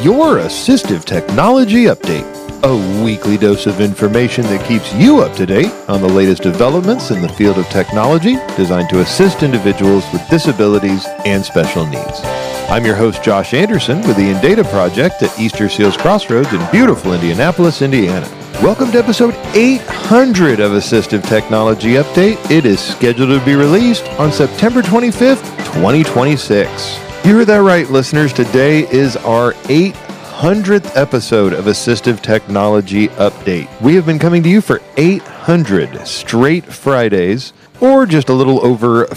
your Assistive Technology Update, a weekly dose of information that keeps you up to date on the latest developments in the field of technology designed to assist individuals with disabilities and special needs. I'm your host, Josh Anderson, with the InData Project at Easter Seals Crossroads in beautiful Indianapolis, Indiana. Welcome to episode 800 of Assistive Technology Update. It is scheduled to be released on September 25th, 2026. You heard that right, listeners. Today is our 800th episode of Assistive Technology Update. We have been coming to you for 800 straight Fridays, or just a little over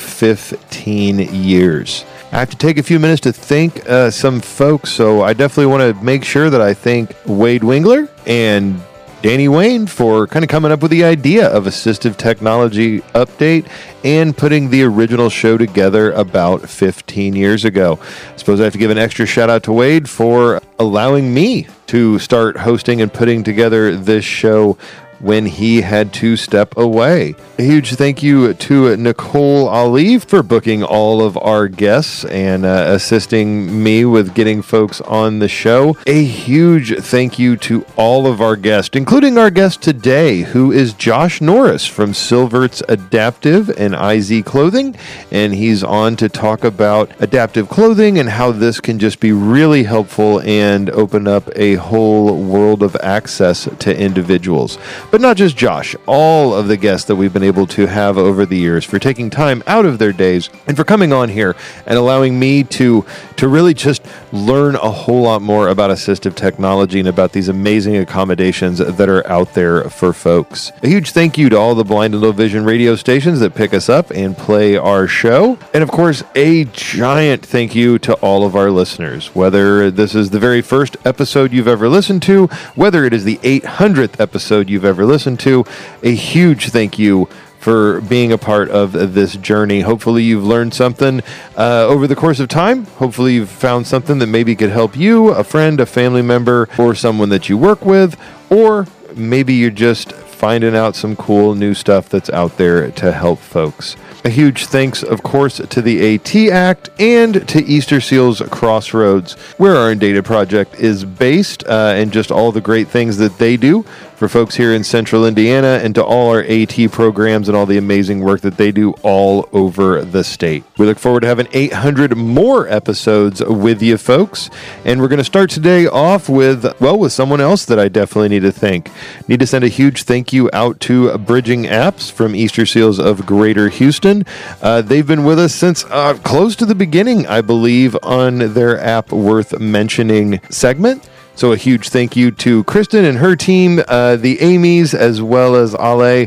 15 years. I have to take a few minutes to thank some folks, so I definitely want to make sure that I thank Wade Wingler and Danny Wayne for kind of coming up with the idea of Assistive Technology Update and putting the original show together about 15 years ago. I suppose I have to give an extra shout out to Wade for allowing me to start hosting and putting together this show when he had to step away. A huge thank you to Nicole Ali for booking all of our guests and assisting me with getting folks on the show. A huge thank you to all of our guests, including our guest today, who is Josh Norris from Silverts Adaptive and IZ Clothing, and he's on to talk about adaptive clothing and how this can just be really helpful and open up a whole world of access to individuals. But not just Josh, all of the guests that we've been able to have over the years for taking time out of their days and for coming on here and allowing me to really just learn a whole lot more about assistive technology and about these amazing accommodations that are out there for folks. A huge thank you to all the blind and low vision radio stations that pick us up and play our show. And of course, a giant thank you to all of our listeners, whether this is the very first episode you've ever listened to, whether it is the 800th episode you've ever listened to. A huge thank you for being a part of this journey. Hopefully you've learned something over the course of time. Hopefully you've found something that maybe could help you, a friend, a family member, or someone that you work with, or maybe you're just finding out some cool new stuff that's out there to help folks. A huge thanks, of course, to the AT Act and to Easter Seals Crossroads, where our InData Project is based, and just all the great things that they do for folks here in central Indiana, and to all our AT programs and all the amazing work that they do all over the state. We look forward to having 800 more episodes with you folks, and we're going to start today off with someone else that I definitely need to thank. Need to send a huge thank you out to Bridging Apps from Easter Seals of Greater Houston. They've been with us since close to the beginning, I believe, on their App Worth Mentioning segment. So a huge thank you to Kristen and her team, the Amy's, as well as Ale,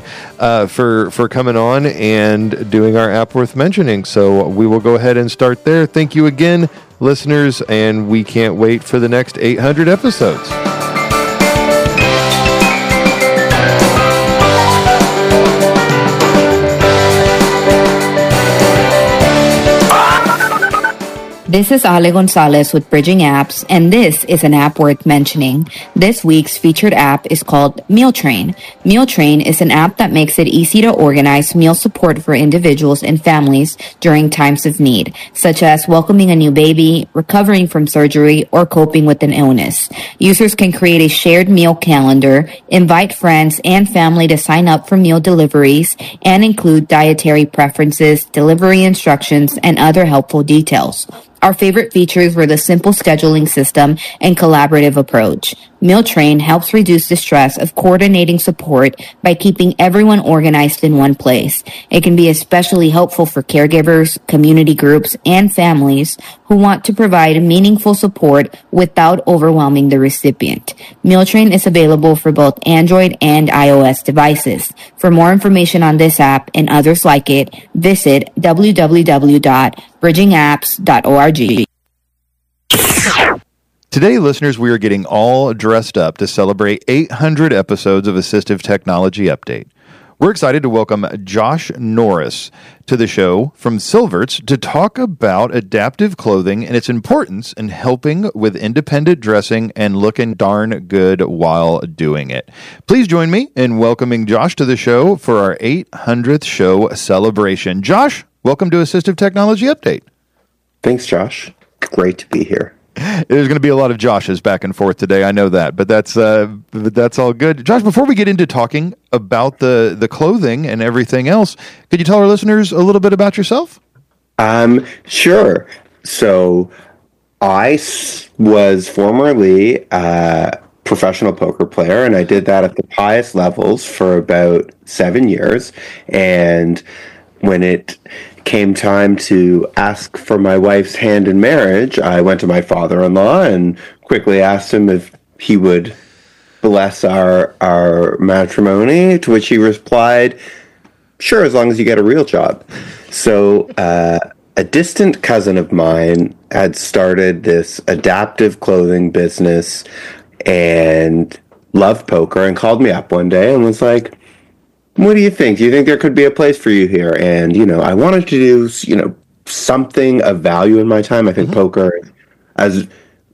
for coming on and doing our App Worth Mentioning. So we will go ahead and start there. Thank you again, listeners, and we can't wait for the next 800 episodes. This is Ale Gonzalez with Bridging Apps, and this is an app worth mentioning. This week's featured app is called MealTrain. MealTrain is an app that makes it easy to organize meal support for individuals and families during times of need, such as welcoming a new baby, recovering from surgery, or coping with an illness. Users can create a shared meal calendar, invite friends and family to sign up for meal deliveries, and include dietary preferences, delivery instructions, and other helpful details. Our favorite features were the simple scheduling system and collaborative approach. MealTrain helps reduce the stress of coordinating support by keeping everyone organized in one place. It can be especially helpful for caregivers, community groups, and families who want to provide meaningful support without overwhelming the recipient. MealTrain is available for both Android and iOS devices. For more information on this app and others like it, visit www.bridgingapps.org. Today, listeners, we are getting all dressed up to celebrate 800 episodes of Assistive Technology Update. We're excited to welcome Josh Norris to the show from Silverts to talk about adaptive clothing and its importance in helping with independent dressing and looking darn good while doing it. Please join me in welcoming Josh to the show for our 800th show celebration. Josh, welcome to Assistive Technology Update. Thanks, Josh. Great to be here. There's going to be a lot of Joshes back and forth today. I know that, but that's all good. Josh, before we get into talking about the clothing and everything else, could you tell our listeners a little bit about yourself? Sure. So I was formerly a professional poker player, and I did that at the highest levels for about 7 years. And when it came time to ask for my wife's hand in marriage, I went to my father-in-law and quickly asked him if he would bless our matrimony, to which he replied, "Sure, as long as you get a real job." So a distant cousin of mine had started this adaptive clothing business and loved poker and called me up one day and was like, "What do you think? Do you think there could be a place for you here?" And, I wanted to do, something of value in my time. I think poker, as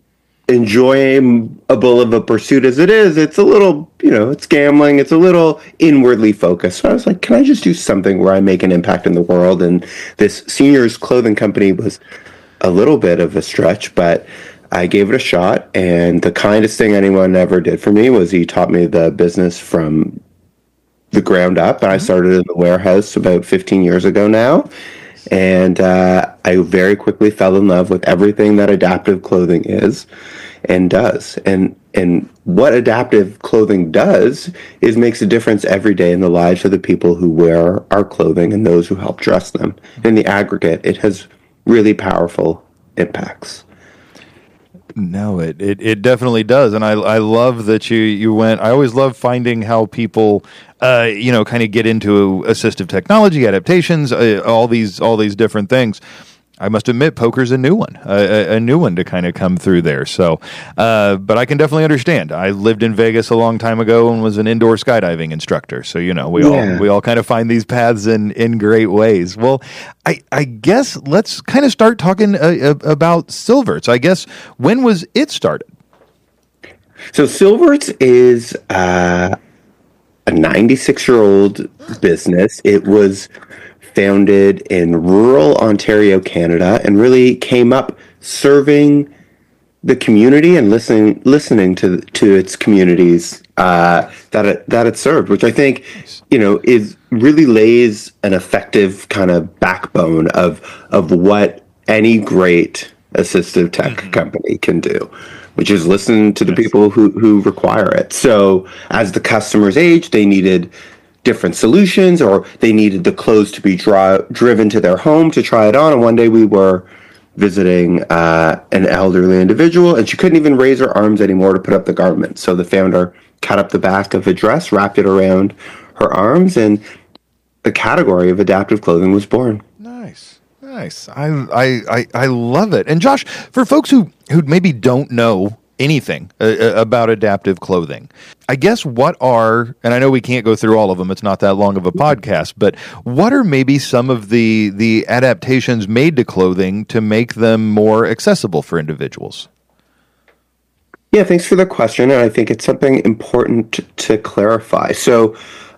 enjoyable of a pursuit as it is, it's a little, it's gambling. It's a little inwardly focused. So I was like, can I just do something where I make an impact in the world? And this seniors clothing company was a little bit of a stretch, but I gave it a shot. And the kindest thing anyone ever did for me was he taught me the business from the ground up. And I started in the warehouse about 15 years ago now. And I very quickly fell in love with everything that adaptive clothing is and does. And what adaptive clothing does is makes a difference every day in the lives of the people who wear our clothing and those who help dress them. In the aggregate, it has really powerful impacts. No, it definitely does, and I love that you went. I always love finding how people, kind of get into assistive technology, adaptations, all these different things. I must admit, poker's a new one to kind of come through there. So, but I can definitely understand. I lived in Vegas a long time ago and was an indoor skydiving instructor. So, we all kind of find these paths in great ways. Well, I guess let's kind of start talking about Silverts. I guess, when was it started? So Silverts is a 96-year-old business. It was founded in rural Ontario, Canada, and really came up serving the community and listening to its communities that it served, which I think is really lays an effective kind of backbone of what any great assistive tech company can do, which is listen to the people who require it. So as the customers aged, they needed different solutions, or they needed the clothes to be driven to their home to try it on. And one day we were visiting an elderly individual, and she couldn't even raise her arms anymore to put up the garment. So the founder cut up the back of a dress, wrapped it around her arms, and the category of adaptive clothing was born. Nice. I love it. And Josh, for folks who maybe don't know anything about adaptive clothing, I guess and I know we can't go through all of them, it's not that long of a podcast, but what are maybe some of the adaptations made to clothing to make them more accessible for individuals? Yeah, thanks for the question, and I think it's something important to clarify. So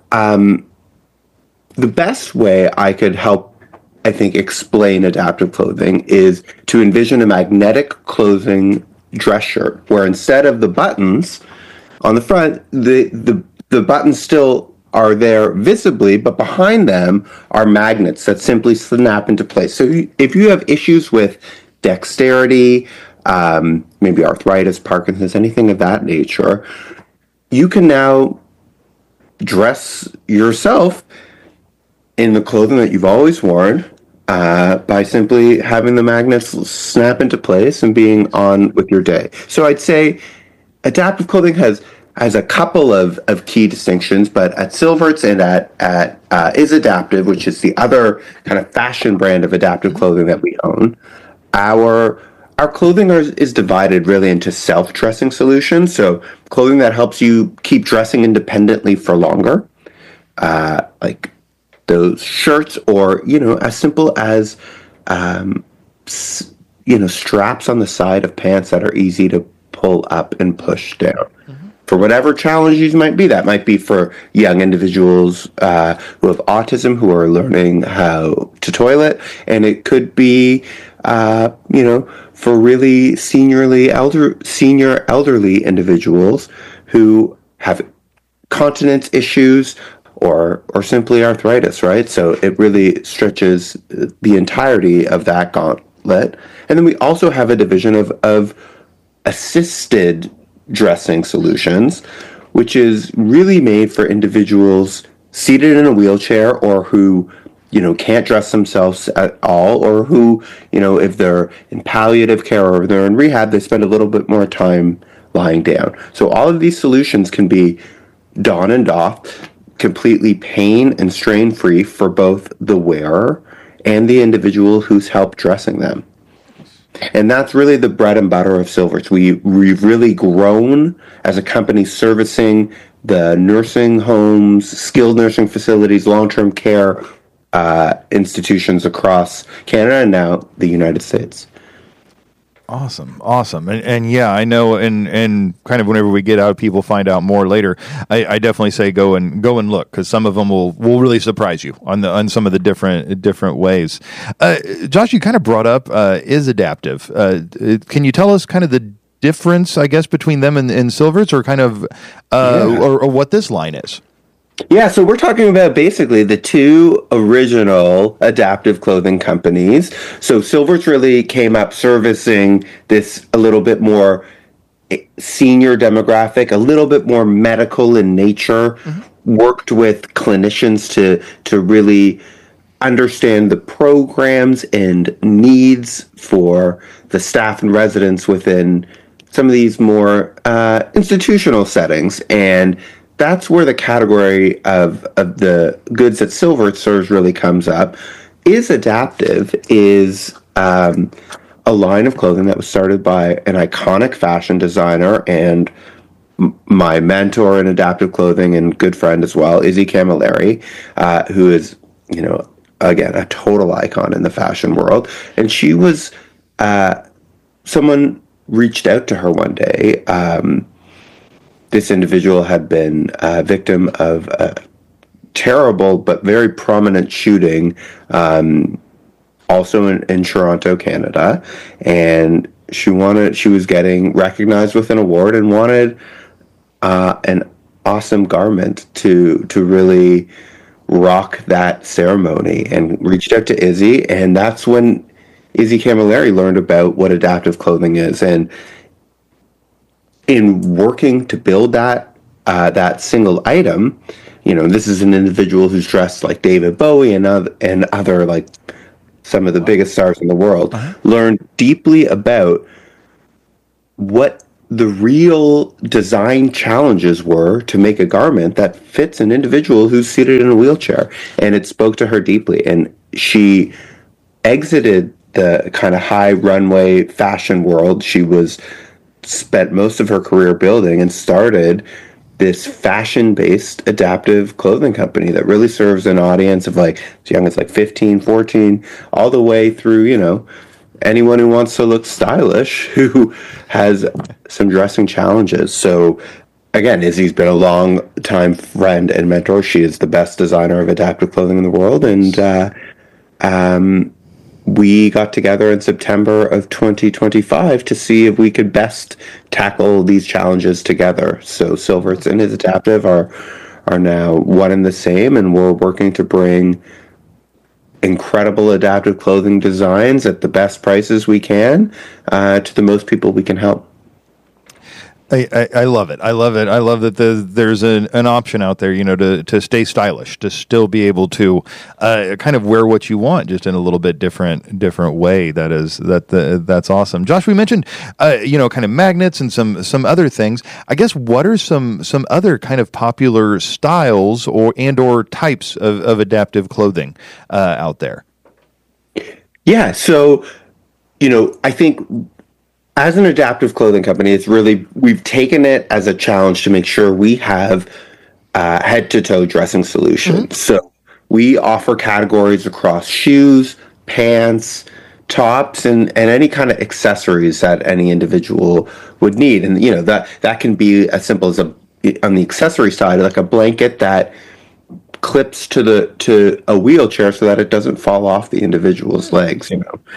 the best way I could help, I think, explain adaptive clothing is to envision a magnetic clothing dress shirt, where instead of the buttons on the front, the buttons still are there visibly, but behind them are magnets that simply snap into place. So if you have issues with dexterity, maybe arthritis, Parkinson's, anything of that nature, you can now dress yourself in the clothing that you've always worn, by simply having the magnets snap into place and being on with your day. So I'd say adaptive clothing has a couple of key distinctions, but at Silverts and at Is Adaptive, which is the other kind of fashion brand of adaptive clothing that we own, our clothing is divided really into self-dressing solutions. So clothing that helps you keep dressing independently for longer, like those shirts, or as simple as straps on the side of pants that are easy to pull up and push down. For whatever challenges might be. That might be for young individuals who have autism, who are learning how to toilet, and it could be for really senior elderly individuals who have continence issues or simply arthritis, right? So it really stretches the entirety of that gauntlet. And then we also have a division of assisted dressing solutions, which is really made for individuals seated in a wheelchair or who can't dress themselves at all, or who, if they're in palliative care or they're in rehab, they spend a little bit more time lying down. So all of these solutions can be on and off, completely pain and strain free for both the wearer and the individual who's helped dressing them. And that's really the bread and butter of Silverts. We've really grown as a company servicing the nursing homes, skilled nursing facilities, long-term care institutions across Canada and now the United States. Awesome. And yeah, I know, and kind of whenever we get out, people find out more later. I definitely say go and look, because some of them will really surprise you on some of the different ways. Josh, you kind of brought up is adaptive. Can you tell us kind of the difference, I guess, between them and Silverts, or kind of or what this line is? Yeah, so we're talking about basically the two original adaptive clothing companies. So Silverts really came up servicing this a little bit more senior demographic, a little bit more medical in nature, worked with clinicians to really understand the programs and needs for the staff and residents within some of these more institutional settings. And that's where the category of the goods that Silverts serves really comes up. Is Adaptive is a line of clothing that was started by an iconic fashion designer and my mentor in adaptive clothing and good friend as well, Izzy Camilleri, who is, again, a total icon in the fashion world. And she was, someone reached out to her one day. This individual had been a victim of a terrible but very prominent shooting, also in Toronto, Canada, and she was getting recognized with an award and wanted an awesome garment to really rock that ceremony, and reached out to Izzy, and that's when Izzy Camilleri learned about what adaptive clothing is. And in working to build that single item, this is an individual who's dressed like David Bowie and other like some of the biggest stars in the world, learned deeply about what the real design challenges were to make a garment that fits an individual who's seated in a wheelchair. And it spoke to her deeply. And she exited the kind of high runway fashion world. She spent most of her career building and started this fashion-based adaptive clothing company that really serves an audience of like as young as like 15, 14, all the way through, anyone who wants to look stylish, who has some dressing challenges. So again, Izzy's been a long time friend and mentor. She is the best designer of adaptive clothing in the world. And we got together in September of 2025 to see if we could best tackle these challenges together. So Silverts and his adaptive are now one and the same, and we're working to bring incredible adaptive clothing designs at the best prices we can to the most people we can help. I love it. I love that there's an option out there, to stay stylish, to still be able to kind of wear what you want, just in a little bit different way. That's awesome. Josh, we mentioned kind of magnets and some other things. I guess what are some other kind of popular styles or types of adaptive clothing out there? Yeah, so I think, as an adaptive clothing company, we've taken it as a challenge to make sure we have head-to-toe dressing solutions. Mm-hmm. So we offer categories across shoes, pants, tops, and any kind of accessories that any individual would need. And that can be as simple as on the accessory side, like a blanket that clips to a wheelchair so that it doesn't fall off the individual's legs,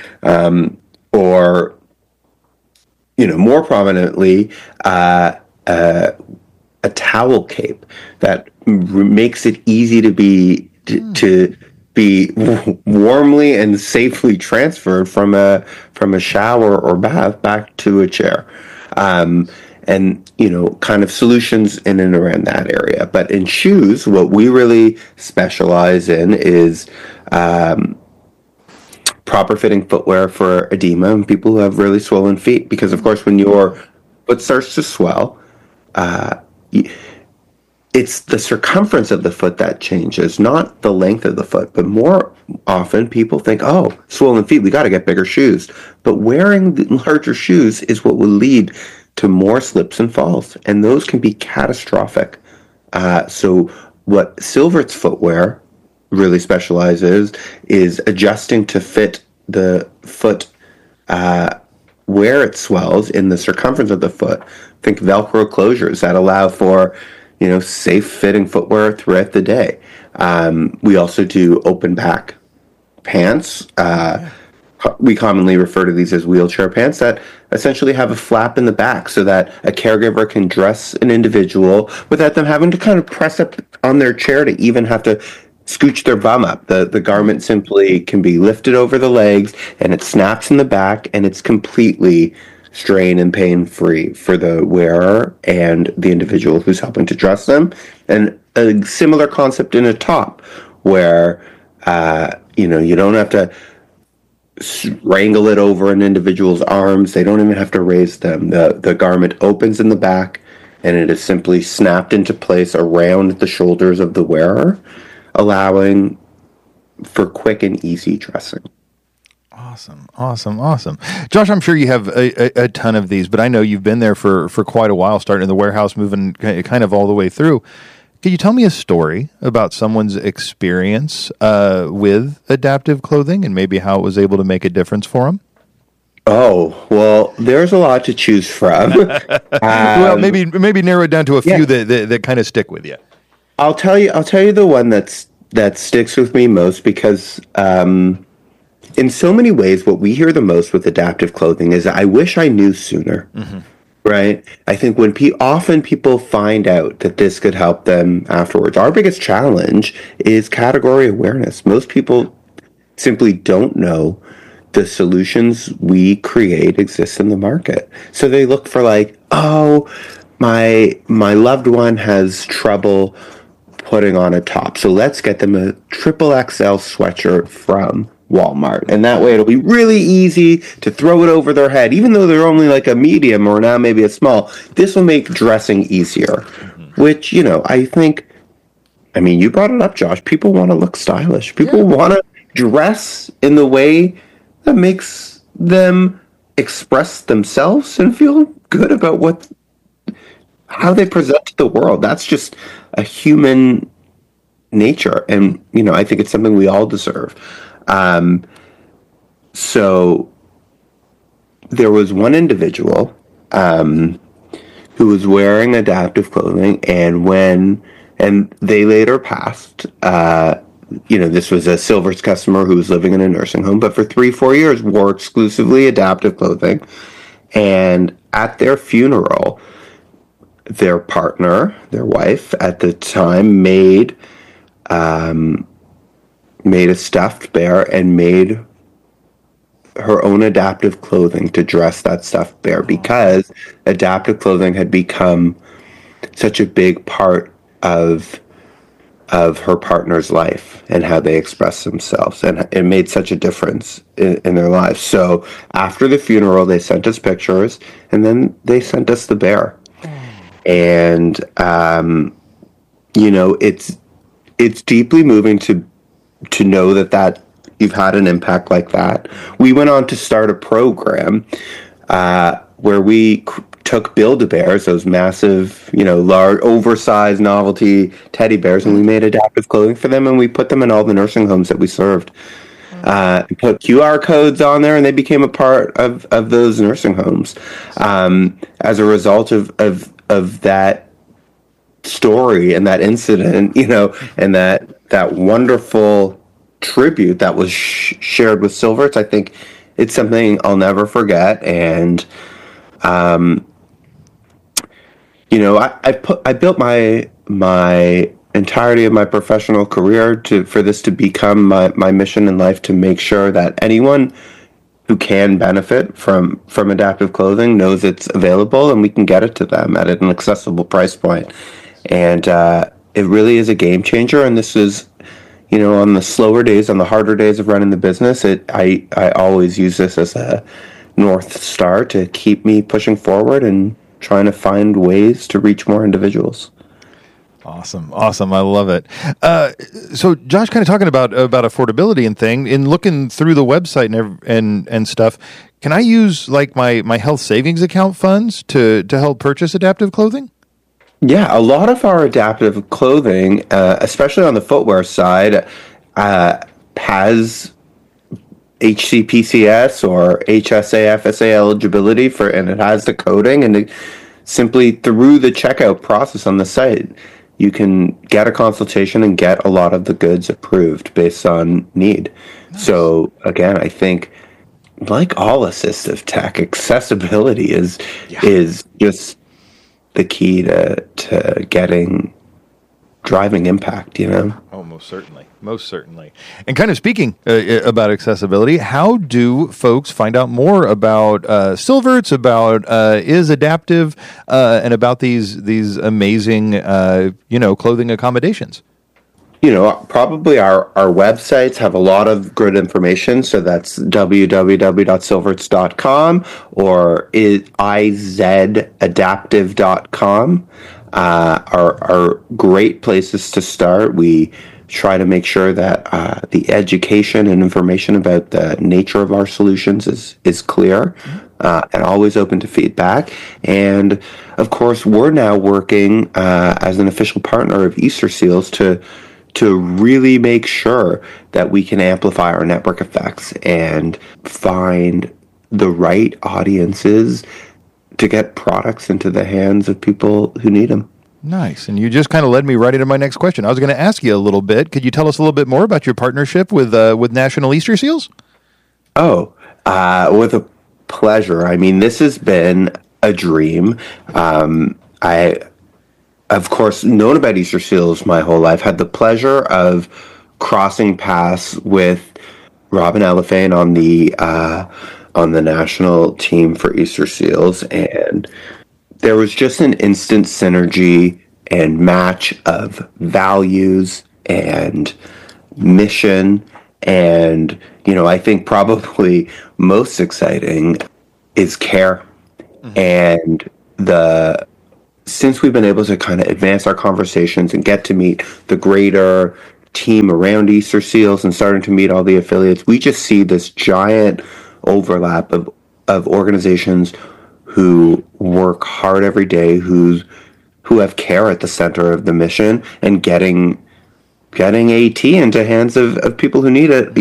or more prominently, a towel cape that makes it easy to be warmly and safely transferred from a shower or bath back to a chair. And kind of solutions in and around that area. But in shoes, what we really specialize in is proper fitting footwear for edema and people who have really swollen feet. Because, of course, when your foot starts to swell, it's the circumference of the foot that changes, not the length of the foot. But more often, people think, oh, swollen feet, we got to get bigger shoes. But wearing larger shoes is what will lead to more slips and falls, and those can be catastrophic. So what Silvert's footwear really specializes is adjusting to fit the foot where it swells in the circumference of the foot. Think Velcro closures that allow for safe fitting footwear throughout the day. We also do open back pants. We commonly refer to these as wheelchair pants that essentially have a flap in the back so that a caregiver can dress an individual without them having to kind of press up on their chair to even have to scooch their bum up. The garment simply can be lifted over the legs and it snaps in the back, and it's completely strain and pain free for the wearer and the individual who's helping to dress them. And a similar concept in a top where you don't have to wrangle it over an individual's arms. They don't even have to raise them. The garment opens in the back, and it is simply snapped into place around the shoulders of the wearer, allowing for quick and easy dressing. Awesome. Josh, I'm sure you have a ton of these, but I know you've been there for quite a while, starting in the warehouse, moving kind of all the way through. Could you tell me a story about someone's experience with adaptive clothing and maybe how it was able to make a difference for them? Oh, well, there's a lot to choose from. Well, maybe narrow it down to a few that kind of stick with you. I'll tell you the one that sticks with me most because in so many ways, what we hear the most with adaptive clothing is, I wish I knew sooner. Mm-hmm. Right? I think when often people find out that this could help them afterwards, our biggest challenge is category awareness. Most people simply don't know the solutions we create exist in the market. So they look for my loved one has trouble putting on a top, so let's get them a XXL sweatshirt from Walmart, and that way it'll be really easy to throw it over their head, even though they're only like a medium or now maybe a small. This will make dressing easier, which I think. I mean, you brought it up, Josh. People want to look stylish. People want to dress in the way that makes them express themselves and feel good about how they present to the world. That's just a human nature, and I think it's something we all deserve. So there was one individual who was wearing adaptive clothing, and they later passed. This was a Silver's customer who was living in a nursing home, but for 3-4 years wore exclusively adaptive clothing. And at their funeral, their partner, their wife at the time, made a stuffed bear and made her own adaptive clothing to dress that stuffed bear, because adaptive clothing had become such a big part of her partner's life and how they express themselves, and it made such a difference in their lives. So after the funeral, they sent us pictures, and then they sent us the bear. And it's deeply moving to know that you've had an impact like that. We went on to start a program where we took Build-A-Bears, those massive, large, oversized novelty teddy bears, and we made adaptive clothing for them, and we put them in all the nursing homes that we served. Put QR codes on there, and they became a part of those nursing homes. As a result of that story and that incident, and that wonderful tribute that was shared with Silverts, I think it's something I'll never forget. And I built my entirety of my professional career for this to become my mission in life, to make sure that anyone who can benefit from adaptive clothing knows it's available and we can get it to them at an accessible price point. And it really is a game changer. And this is, on the slower days, on the harder days of running the business, I always use this as a North Star to keep me pushing forward and trying to find ways to reach more individuals. Awesome. I love it. So Josh, kind of talking about affordability and thing, in looking through the website and stuff, can I use like my health savings account funds to help purchase adaptive clothing? Yeah, a lot of our adaptive clothing, especially on the footwear side, has HCPCS or HSA FSA eligibility and it has the coding, and simply through the checkout process on the site, you can get a consultation and get a lot of the goods approved based on need. Nice. So again, I think like all assistive tech, accessibility is just the key to driving impact, Oh, most certainly. And kind of speaking about accessibility, how do folks find out more about Silverts, about Is Adaptive, and about these amazing, clothing accommodations? Probably our websites have a lot of good information. So that's www.silverts.com or izadaptive.com. Are great places to start. We try to make sure that the education and information about the nature of our solutions is clear and always open to feedback. And of course, we're now working as an official partner of Easter Seals to really make sure that we can amplify our network effects and find the right audiences to get products into the hands of people who need them. Nice. And you just kind of led me right into my next question. I was going to ask you a little bit. Could you tell us a little bit more about your partnership with National Easter Seals? Oh, with a pleasure. I mean, this has been a dream. I, of course, known about Easter Seals my whole life. Had the pleasure of crossing paths with Robin Ellefane on the national team for Easter Seals, and there was just an instant synergy and match of values and mission. And, I think probably most exciting is care. Mm-hmm. And since we've been able to kind of advance our conversations and get to meet the greater team around Easter Seals and starting to meet all the affiliates, we just see this giant overlap of organizations who work hard every day, who have care at the center of the mission, and getting AT into hands of people who need it,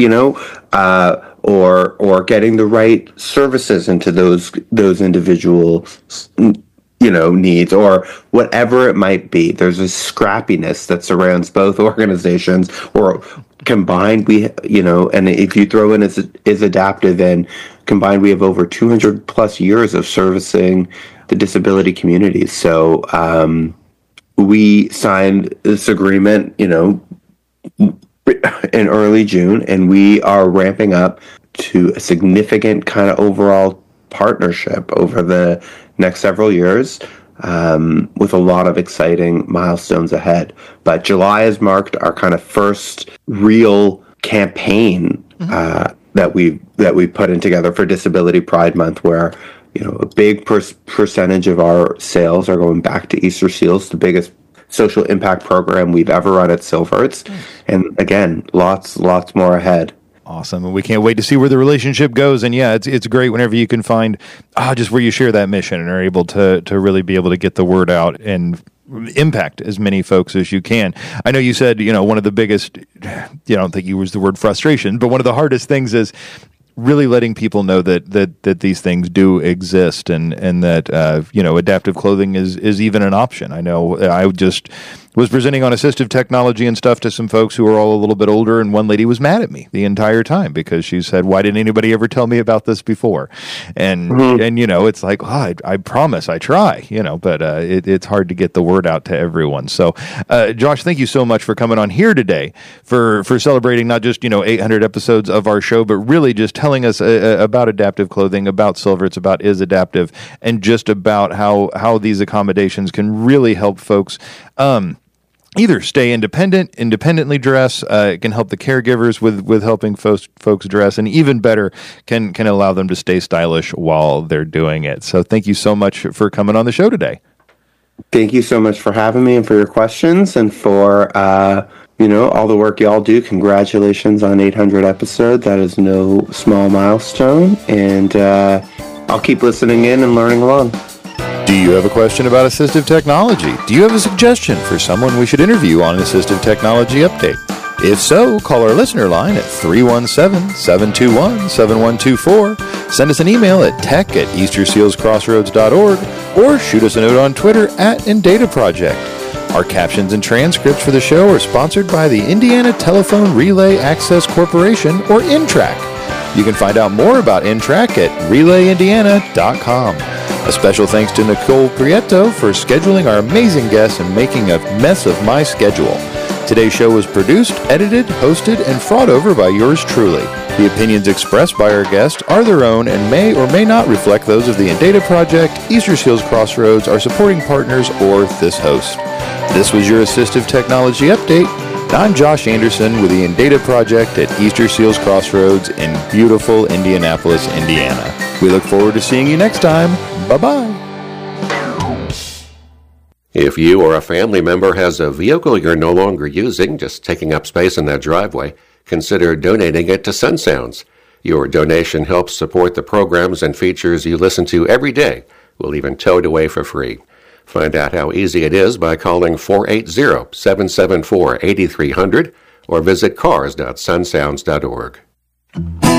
or getting the right services into those individual needs, or whatever it might be. There's a scrappiness that surrounds both organizations, or combined and if you throw in is Adaptive, and combined we have over 200 plus years of servicing the disability community. So we signed this agreement in early June, and we are ramping up to a significant kind of overall partnership over the next several years, with a lot of exciting milestones ahead. But July has marked our kind of first real campaign that we put in together for Disability Pride Month, where a big percentage of our sales are going back to Easter Seals, the biggest social impact program we've ever run at Silverts. And again, lots more ahead. Awesome. And we can't wait to see where the relationship goes. And yeah, it's great whenever you can find just where you share that mission and are able to really be able to get the word out and impact as many folks as you can. I know you said, one of the biggest, I don't think you used the word frustration, but one of the hardest things is really letting people know that these things do exist, and that adaptive clothing is even an option. I know I just was presenting on assistive technology and stuff to some folks who are all a little bit older, and one lady was mad at me the entire time because she said, "Why didn't anybody ever tell me about this before?" And it's like, I promise I try, but it's hard to get the word out to everyone. So, Josh, thank you so much for coming on here today for celebrating not just 800 episodes of our show, but really just telling us about adaptive clothing, about Silverts, about Is Adaptive, and just about how these accommodations can really help folks either stay independently dress. It can help the caregivers with helping folks dress, and even better, can allow them to stay stylish while they're doing it. So thank you so much for coming on the show today. Thank you so much for having me and for your questions and for all the work y'all do. Congratulations on 800 episodes. That is no small milestone, and I'll keep listening in and learning along. Do you have a question about assistive technology? Do you have a suggestion for someone we should interview on an Assistive Technology Update? If so, call our listener line at 317-721-7124, send us an email at tech@eastersealscrossroads.org, or shoot us a note on Twitter @InDataProject. Our captions and transcripts for the show are sponsored by the Indiana Telephone Relay Access Corporation, or INTRAC. You can find out more about INTRAC at relayindiana.com. A special thanks to Nicole Prieto for scheduling our amazing guests and making a mess of my schedule. Today's show was produced, edited, hosted, and fraught over by yours truly. The opinions expressed by our guests are their own and may or may not reflect those of the InData Project, Easter Seals Crossroads, our supporting partners, or this host. This was your Assistive Technology Update. I'm Josh Anderson with the InData Project at Easter Seals Crossroads in beautiful Indianapolis, Indiana. We look forward to seeing you next time. Bye-bye. If you or a family member has a vehicle you're no longer using, just taking up space in that driveway, consider donating it to SunSounds. Your donation helps support the programs and features you listen to every day. We'll even tow it away for free. Find out how easy it is by calling 480-774-8300 or visit cars.sunsounds.org.